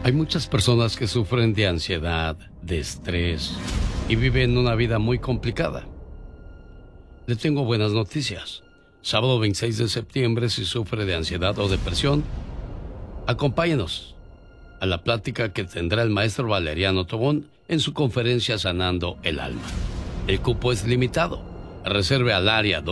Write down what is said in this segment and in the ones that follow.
Hay muchas personas que sufren de ansiedad, de estrés y viven una vida muy complicada. Le tengo buenas noticias. Sábado 26 de septiembre, si sufre de ansiedad o depresión, acompáñenos a la plática que tendrá el maestro Valeriano Tobón en su conferencia Sanando el Alma. El cupo es limitado. Reserve al área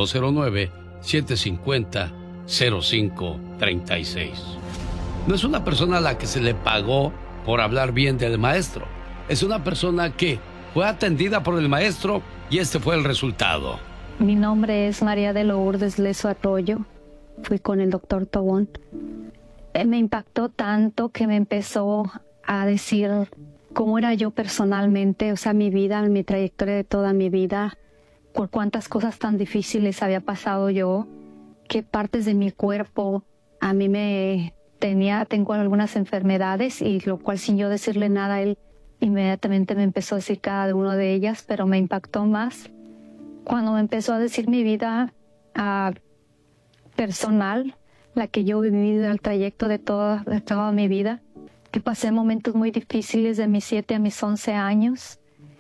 209-750-0536. No es una persona a la que se le pagó por hablar bien del maestro. Es una persona que fue atendida por el maestro y este fue el resultado. Mi nombre es María de Lourdes Leso Arroyo. Fui con el doctor Tobón. Me impactó tanto que me empezó a decir cómo era yo personalmente, o sea, mi vida, mi trayectoria de toda mi vida, por cuántas cosas tan difíciles había pasado yo, qué partes de mi cuerpo a mí tengo algunas enfermedades, y lo cual sin yo decirle nada, él inmediatamente me empezó a decir cada una de ellas, pero me impactó más cuando me empezó a decir mi vida personal, la que yo he vivido, el trayecto de toda mi vida, que pasé momentos muy difíciles de mis 7 a mis 11 años.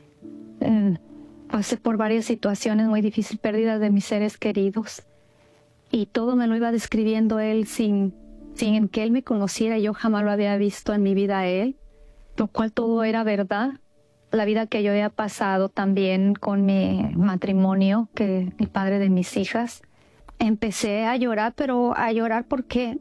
Pasé por varias situaciones muy difíciles, pérdidas de mis seres queridos, y todo me lo iba describiendo él sin que él me conociera. Yo jamás lo había visto en mi vida a él, lo cual todo era verdad. La vida que yo había pasado también con mi matrimonio, que el padre de mis hijas. Empecé a llorar, pero a llorar porque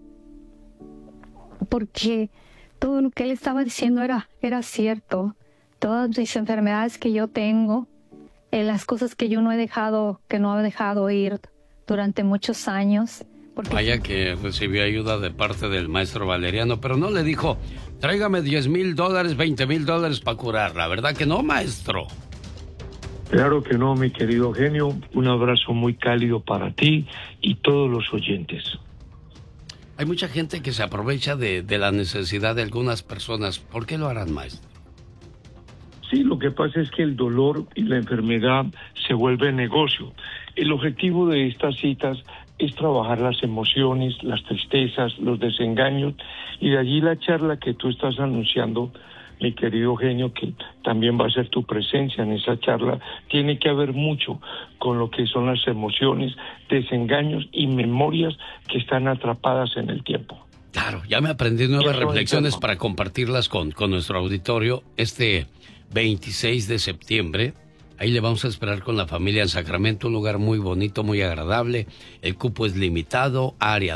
todo lo que él estaba diciendo era cierto. Todas mis enfermedades que yo tengo, las cosas que yo no he dejado ir durante muchos años. Vaya que recibió ayuda de parte del maestro Valeriano, pero no le dijo, tráigame $10,000, $20,000 para curarla, ¿verdad que no, maestro? Claro que no, mi querido genio. Un abrazo muy cálido para ti y todos los oyentes. Hay mucha gente que se aprovecha de la necesidad de algunas personas. ¿Por qué lo harán, maestro? Sí, lo que pasa es que el dolor y la enfermedad se vuelve negocio. El objetivo de estas citas es trabajar las emociones, las tristezas, los desengaños, y de allí la charla que tú estás anunciando, mi querido genio, que también va a ser tu presencia en esa charla. Tiene que haber mucho con lo que son las emociones, desengaños y memorias que están atrapadas en el tiempo. Claro, ya me aprendí nuevas reflexiones para compartirlas con nuestro auditorio este 26 de septiembre. Ahí le vamos a esperar con la familia en Sacramento, un lugar muy bonito, muy agradable. El cupo es limitado, área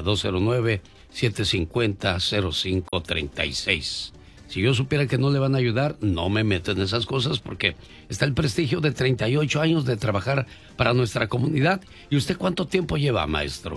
209-750-0536. Si yo supiera que no le van a ayudar, no me meto en esas cosas, porque está el prestigio de 38 años de trabajar para nuestra comunidad. ¿Y usted cuánto tiempo lleva, maestro?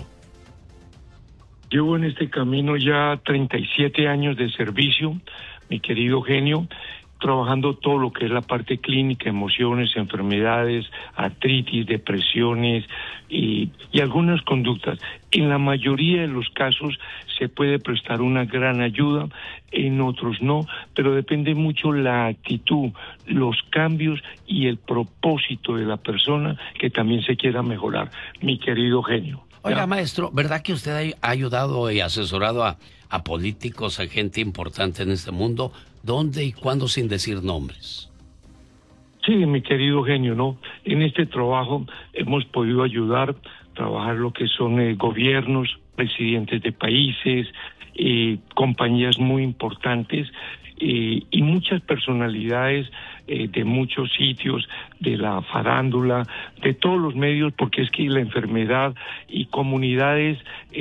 Llevo en este camino ya 37 años de servicio, mi querido genio, trabajando todo lo que es la parte clínica, emociones, enfermedades, artritis, depresiones y algunas conductas. En la mayoría de los casos se puede prestar una gran ayuda, en otros no, pero depende mucho la actitud, los cambios y el propósito de la persona que también se quiera mejorar, mi querido genio. Oiga, maestro, ¿verdad que usted ha ayudado y asesorado a políticos, a gente importante en este mundo? ¿Dónde y cuándo, sin decir nombres? Sí, mi querido genio, ¿no? En este trabajo hemos podido ayudar, trabajar lo que son gobiernos, presidentes de países, compañías muy importantes y muchas personalidades de muchos sitios, de la farándula, de todos los medios, porque es que la enfermedad y comunidades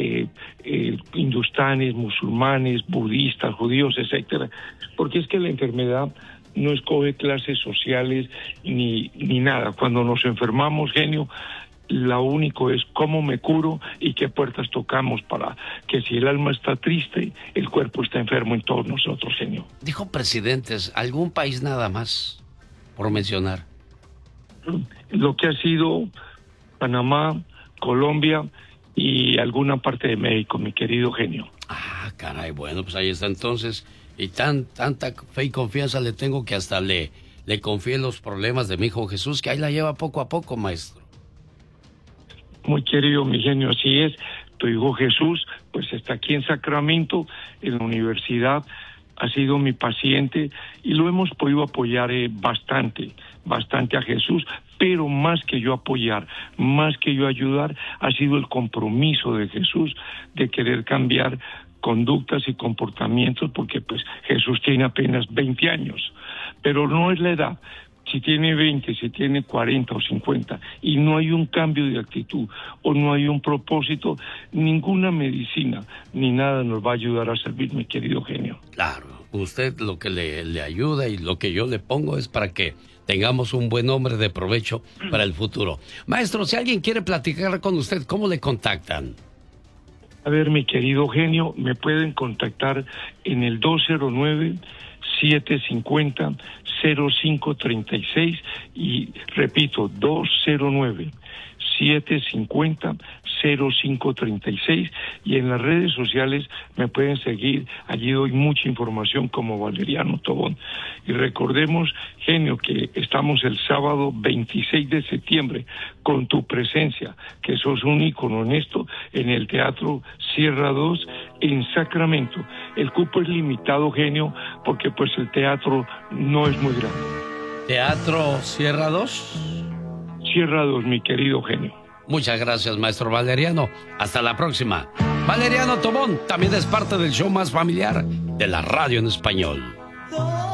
hindustanes, musulmanes, budistas, judíos, etcétera, porque es que la enfermedad no escoge clases sociales ni nada. Cuando nos enfermamos, genio, lo único es cómo me curo y qué puertas tocamos para que si el alma está triste, el cuerpo está enfermo en todos nosotros, genio. Dijo presidentes, algún país nada más, por mencionar. Lo que ha sido Panamá, Colombia y alguna parte de México, mi querido genio. Ah, caray, bueno, pues ahí está entonces. Y tanta fe y confianza le tengo que hasta le confié los problemas de mi hijo Jesús, que ahí la lleva poco a poco, maestro. Muy querido, mi genio, así es. Tu hijo Jesús, pues está aquí en Sacramento, en la universidad, ha sido mi paciente y lo hemos podido apoyar bastante a Jesús, pero más que yo apoyar, más que yo ayudar, ha sido el compromiso de Jesús de querer cambiar conductas y comportamientos, porque pues Jesús tiene apenas 20 años, pero no es la edad. Si tiene 20, si tiene 40 o 50 y no hay un cambio de actitud o no hay un propósito, ninguna medicina ni nada nos va a ayudar a servir, mi querido genio. Claro, usted lo que le ayuda y lo que yo le pongo es para que tengamos un buen hombre de provecho para el futuro. Maestro, si alguien quiere platicar con usted, ¿cómo le contactan? A ver, mi querido genio, me pueden contactar en el 209-750-0536 y repito, 209-750-0536 y en las redes sociales me pueden seguir, allí doy mucha información como Valeriano Tobón. Y recordemos, genio, que estamos el sábado 26 de septiembre con tu presencia, que sos un ícono en esto, en el Teatro Sierra 2 en Sacramento. El cupo es limitado, genio, porque pues el teatro no es muy grande. ¿Teatro Sierra 2? Sierra 2, mi querido genio. Muchas gracias, maestro Valeriano. Hasta la próxima. Valeriano Tobón también es parte del show más familiar de la radio en español.